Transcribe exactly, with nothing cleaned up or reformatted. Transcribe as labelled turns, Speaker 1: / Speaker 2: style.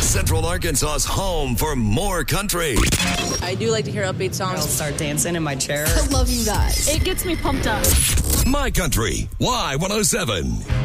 Speaker 1: Central Arkansas's home for more country.
Speaker 2: I do like to hear upbeat songs.
Speaker 3: I'll start dancing in my chair.
Speaker 4: I love you guys.
Speaker 5: It gets me pumped up.
Speaker 1: My Country, Y one oh seven.